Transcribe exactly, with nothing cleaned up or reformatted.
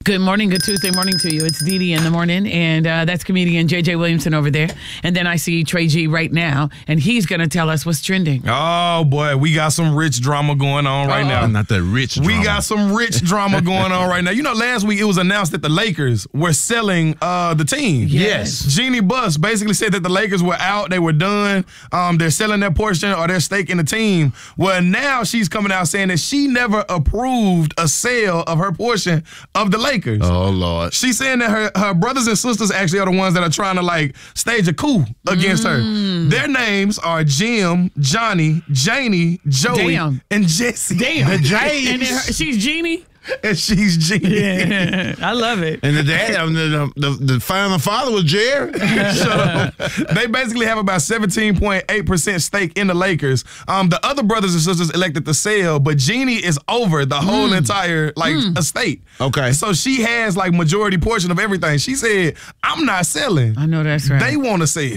Good morning, good Tuesday morning to you. It's Dee Dee in the morning, and uh, that's comedian J J Williamson over there. And then I see Trey G right now, and he's going to tell us what's trending. Oh, boy, we got some rich drama going on right Uh-oh. now. Not that rich drama. We got some rich drama going on right now. You know, last week it was announced that the Lakers were selling uh, the team. Yes. Jeannie Buss basically said that the Lakers were out, they were done, um, they're selling their portion or their stake in the team. Well, now she's coming out saying that she never approved a sale of her portion of the Lakers. Oh, Lord. She's saying that her, her brothers and sisters actually are the ones that are trying to, like, stage a coup against Mm. her. Their names are Jim, Johnny, Janie, Joey, Damn. and Jesse. Damn. The Jays. And then her, she's Jeannie? And she's Jeannie. Yeah, I love it. And the dad, I mean, the, the, the final father was Jerry. Shut up. They basically have about seventeen point eight percent stake in the Lakers. Um, the other brothers and sisters elected to sell, but Jeannie is over the whole Mm. entire like estate. Okay. So she has like majority portion of everything. She said, I'm not selling. I know that's right. They want to sell.